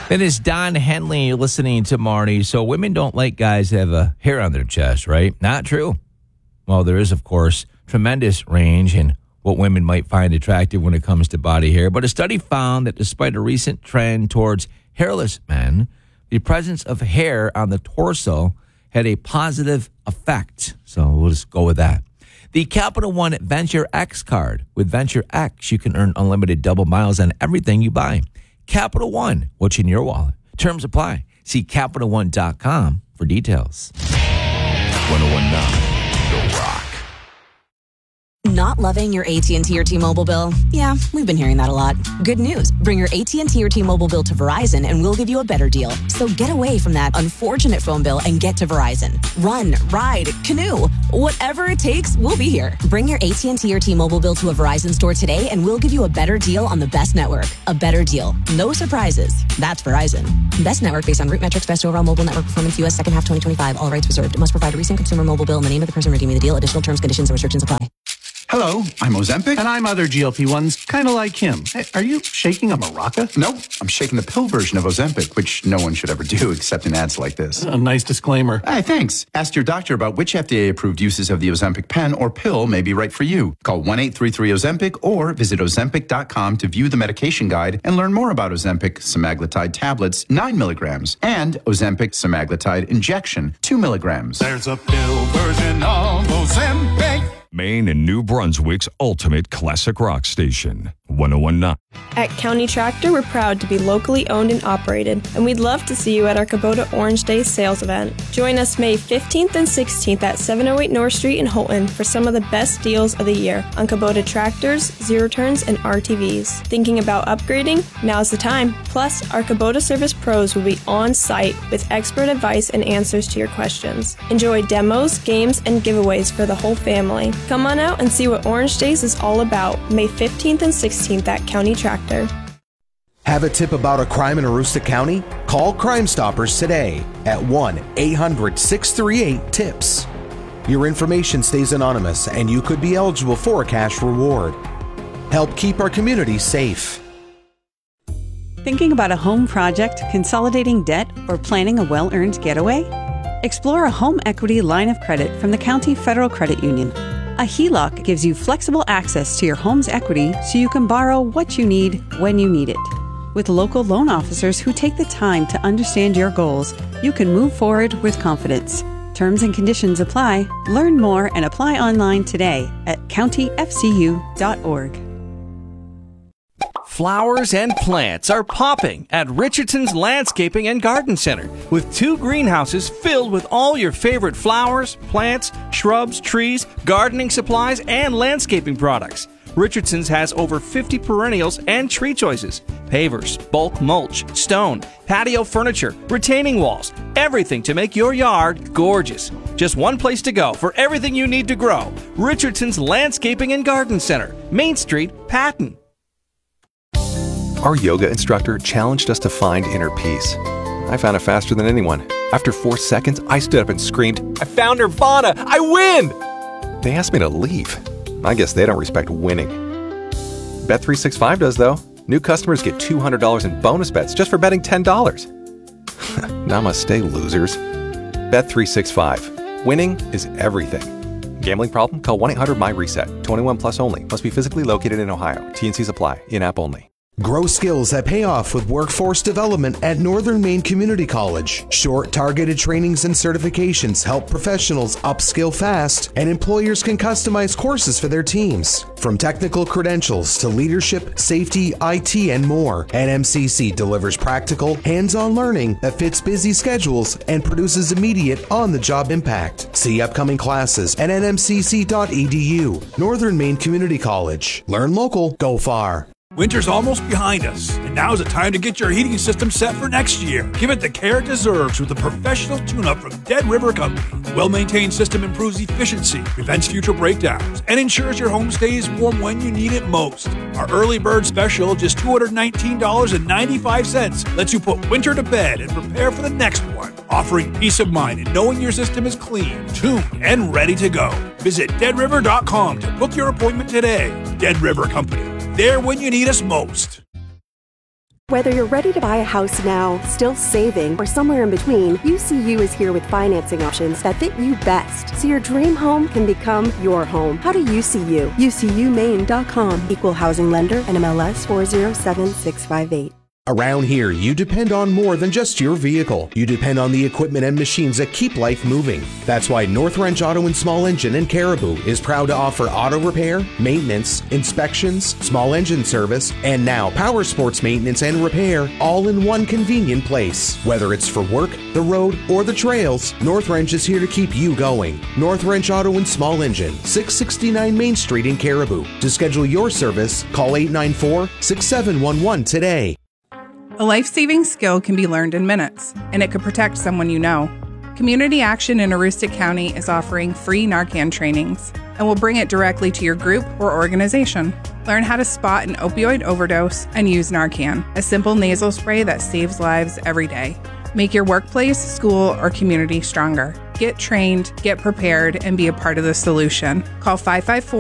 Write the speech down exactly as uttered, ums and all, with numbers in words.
That is Don Henley listening to Marty. So women don't like guys that have a hair on their chest, right? Not true. Well, there is, of course, tremendous range in what women might find attractive when it comes to body hair. But a study found that despite a recent trend towards hairless men, the presence of hair on the torso had a positive effect. So we'll just go with that. The Capital One Venture X card. With Venture X, you can earn unlimited double miles on everything you buy. Capital One, what's in your wallet? Terms apply. See Capital One dot com for details. ten nineteen The Rock. Not loving your A T and T or T-Mobile bill? Yeah, we've been hearing that a lot. Good news. Bring your A T and T or T-Mobile bill to Verizon and we'll give you a better deal. So get away from that unfortunate phone bill and get to Verizon. Run, ride, canoe. Whatever it takes, we'll be here. Bring your A T and T or T-Mobile bill to a Verizon store today and we'll give you a better deal on the best network. A better deal. No surprises. That's Verizon. Best network based on root metrics, best overall mobile network performance, U S second half twenty twenty-five. All rights reserved. Must provide a recent consumer mobile bill and the name of the person redeeming the deal. Additional terms, conditions, and restrictions apply. Hello, I'm Ozempic. And I'm other G L P ones, kind of like him. Hey, are you shaking a maraca? Nope, I'm shaking the pill version of Ozempic, which no one should ever do except in ads like this. A nice disclaimer. Hey, thanks. Ask your doctor about which F D A-approved uses of the Ozempic pen or pill may be right for you. Call one eight three three Ozempic or visit Ozempic dot com to view the medication guide and learn more about Ozempic semaglutide tablets, nine milligrams, and Ozempic semaglutide injection, two milligrams. There's a pill version of Ozempic. Maine and New Brunswick's ultimate classic rock station, ten nineteen. At County Tractor, we're proud to be locally owned and operated, and we'd love to see you at our Kubota Orange Day sales event. Join us May fifteenth and sixteenth at seven oh eight North Street in Holton for some of the best deals of the year on Kubota tractors, zero turns, and R T Vs. Thinking about upgrading? Now's the time. Plus, our Kubota Service Pros will be on site with expert advice and answers to your questions. Enjoy demos, games, and giveaways for the whole family. Come on out and see what Orange Days is all about, May fifteenth and sixteenth at County Tractor. Have a tip about a crime in Aroostook County? Call Crime Stoppers today at one eight hundred six three eight TIPS. Your information stays anonymous and you could be eligible for a cash reward. Help keep our community safe. Thinking about a home project, consolidating debt, or planning a well-earned getaway? Explore a home equity line of credit from the County Federal Credit Union. A H E L O C gives you flexible access to your home's equity so you can borrow what you need when you need it. With local loan officers who take the time to understand your goals, you can move forward with confidence. Terms and conditions apply. Learn more and apply online today at county f c u dot org. Flowers and plants are popping at Richardson's Landscaping and Garden Center with two greenhouses filled with all your favorite flowers, plants, shrubs, trees, gardening supplies, and landscaping products. Richardson's has over fifty perennials and tree choices, pavers, bulk mulch, stone, patio furniture, retaining walls, everything to make your yard gorgeous. Just one place to go for everything you need to grow. Richardson's Landscaping and Garden Center, Main Street, Patton. Our yoga instructor challenged us to find inner peace. I found it faster than anyone. After four seconds, I stood up and screamed, "I found Nirvana! I win!" They asked me to leave. I guess they don't respect winning. Bet three sixty-five does, though. New customers get two hundred dollars in bonus bets just for betting ten dollars. Namaste, losers. Bet three sixty-five. Winning is everything. Gambling problem? Call one eight hundred my reset. twenty-one plus only. Must be physically located in Ohio. T and Cs apply. In-app only. Grow skills that pay off with workforce development at Northern Maine Community College. Short, targeted trainings and certifications help professionals upskill fast, and employers can customize courses for their teams. From technical credentials to leadership, safety, I T, and more, N M C C delivers practical, hands-on learning that fits busy schedules and produces immediate on-the-job impact. See upcoming classes at n m c c dot e d u. Northern Maine Community College. Learn local, go far. Winter's almost behind us, and now's the time to get your heating system set for next year. Give it the care it deserves with a professional tune-up from Dead River Company. Well-maintained system improves efficiency, prevents future breakdowns, and ensures your home stays warm when you need it most. Our early bird special, just two hundred nineteen dollars and ninety-five cents, lets you put winter to bed and prepare for the next one, offering peace of mind in knowing your system is clean, tuned, and ready to go. Visit dead river dot com to book your appointment today. Dead River Company. There when you need us most. Whether you're ready to buy a house now, still saving, or somewhere in between, U C U is here with financing options that fit you best, so your dream home can become your home. How do U C U? U C U Maine dot com. Equal housing lender, N M L S four zero seven six five eight. Around here, you depend on more than just your vehicle. You depend on the equipment and machines that keep life moving. That's why North Wrench Auto and Small Engine in Caribou is proud to offer auto repair, maintenance, inspections, small engine service, and now power sports maintenance and repair, all in one convenient place. Whether it's for work, the road, or the trails, North Wrench is here to keep you going. North Wrench Auto and Small Engine, six sixty-nine Main Street in Caribou. To schedule your service, call eight nine four, six seven one one today. A life-saving skill can be learned in minutes, and it could protect someone you know. Community Action in Aroostook County is offering free Narcan trainings, and will bring it directly to your group or organization. Learn how to spot an opioid overdose and use Narcan, a simple nasal spray that saves lives every day. Make your workplace, school, or community stronger. Get trained, get prepared, and be a part of the solution. Call five five four